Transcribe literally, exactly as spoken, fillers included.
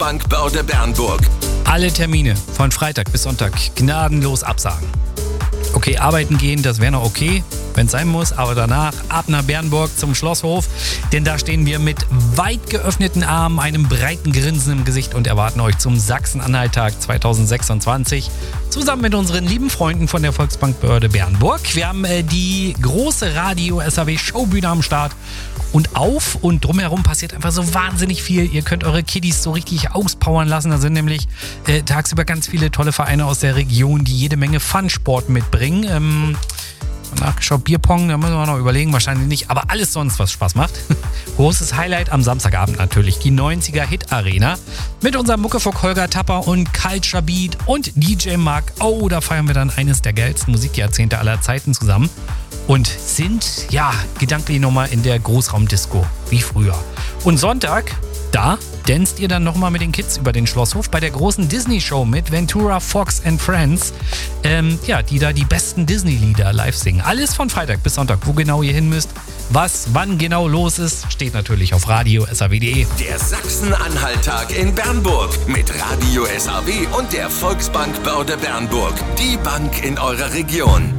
Volksbank Börde-Bernburg. Alle Termine von Freitag bis Sonntag gnadenlos absagen. Okay, arbeiten gehen, das wäre noch okay, wenn es sein muss, aber danach ab nach Bernburg zum Schlosshof, denn da stehen wir mit weit geöffneten Armen, einem breiten Grinsen im Gesicht und erwarten euch zum Sachsen-Anhalt-Tag zwanzig sechsundzwanzig zusammen mit unseren lieben Freunden von der Volksbank Börde-Bernburg. Wir haben äh, die große Radio-S A W-Showbühne am Start und auf und drumherum passiert einfach so wahnsinnig viel. Ihr könnt eure Kiddies so richtig auspowern lassen. Da sind nämlich äh, tagsüber ganz viele tolle Vereine aus der Region, die jede Menge Fun-Sport mitbringen. Ähm, nachgeschaut, Bierpong, da müssen wir noch überlegen, wahrscheinlich nicht, aber alles sonst, was Spaß macht. Großes Highlight am Samstagabend natürlich, die neunziger Hit Arena mit unserem Muckefuck Holger Tapper und Culture Beat und D J Mark. Oh, da feiern wir dann eines der geilsten Musikjahrzehnte aller Zeiten zusammen und sind, ja, gedanklich nochmal in der Großraumdisco, wie früher. Und Sonntag, da danst ihr dann nochmal mit den Kids über den Schlosshof bei der großen Disney-Show mit Ventura, Fox and Friends, ähm, ja, die da die besten Disney-Lieder live singen. Alles von Freitag bis Sonntag. Wo genau ihr hin müsst, was, wann genau los ist, steht natürlich auf radio S A W punkt de. Der Sachsen-Anhalt-Tag in Bernburg mit Radio S A W und der Volksbank Börde-Bernburg. Die Bank in eurer Region.